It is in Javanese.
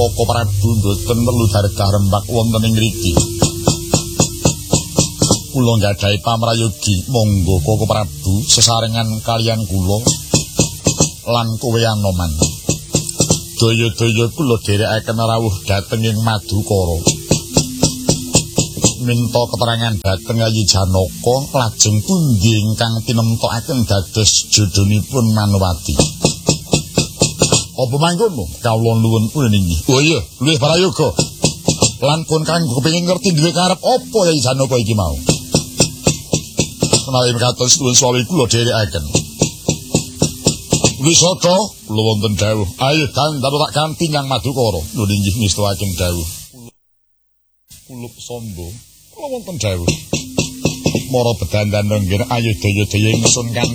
Koko Prabu mboten perlu dargah rembak wonten ing mriki. Kula nggadahi pamrayogi, monggo Koko Prabu sesarengan kalian kula lan kowe Anoman. Daya-daya kula dherekaken rawuh dhateng ing Madukara. Minta keterangan dhateng Yayi Janaka lajeng pundi ingkang tinemtokaken dados jodhonipun Manowati. Apa mangkono kawula nuwun puningi. Oh iya, luwih parayoga. Lan pun kanggo kepengin ngerti duwe karep apa Yayi Janaka iki mau. Menawi kados nuwun sawi kula dherekaken. Wisata kula wonten dawuh. Ayo dandar tak ganti nyang Madukara. Lho inggih ngestakaken dawuh. Kulup Samba kula wonten dawuh. Mara bedandan nggih ayo daya-daya ingsun kan